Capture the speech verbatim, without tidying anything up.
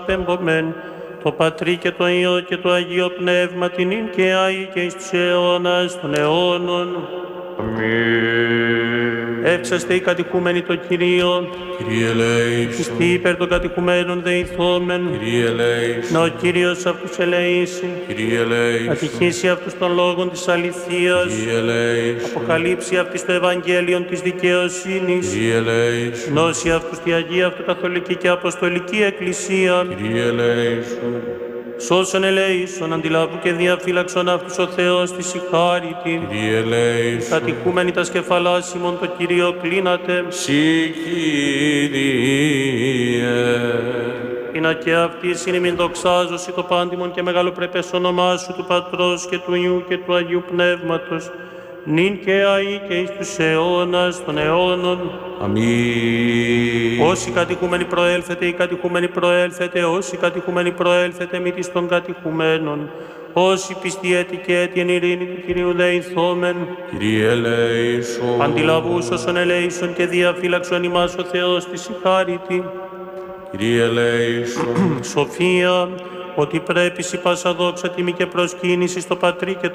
πεμπομεν, το Πατρί και το Υιό και το Αγίο Πνεύμα, την ίν και αεί και εις τους αιώνας των αιώνων. Αμήν. Εύξαστε οι κατοικούμενοι το Κυρίο, Κύριε ελέησον. πιστοί υπέρ των κατοικουμένων δεηθόμεν, Κύριε ελέησον. να ο Κύριος αυτούς ελεήσει, Κύριε ελέησον. ατυχήσει αυτούς των λόγων της αληθείας, Κύριε ελέησον. αποκαλύψει αυτής το Ευαγγέλιον της δικαιοσύνης, Κύριε ελέησον. γνώσει αυτούς τη Αγία Αυτοκαθολική και Αποστολική Εκκλησία, Κύριε ελέησον. σώσον ελέησον, αντιλαβού και διαφύλαξον αυτούς ο Θεός της ηχάρητη. Κύριε ελέησον. Κατοικούμενοι τα σκεφαλάς ημών το Κύριο κλείνατε, Συ Κύριε. είναι και αυτή συνημήν δοξάζωση το πάντιμον και μεγαλοπρεπές όνομά σου του Πατρός και του Υιού και του Αγίου Πνεύματος, νυν και αεί και εις τους αιώνας των αιώνων. Αμήν. Όσοι κατοικούμενοι προέλθετε, οι κατοικούμενοι προέλθετε, όσοι κατοικούμενοι προέλθετε, μη της των κατοικουμένων. Όσοι πιστοί έτη και έτη εν ειρήνη του Κυρίου δεηθόμεν, Κύριε ελέησον. αντιλαβούς όσων ελέησον και διαφύλαξον ημάς ο Θεός της ηχάρητη. Κύριε ελέησον. Σοφία, ότι πρέπει σοι πάσα δόξα τιμή και προσκύνηση στο Πατρί και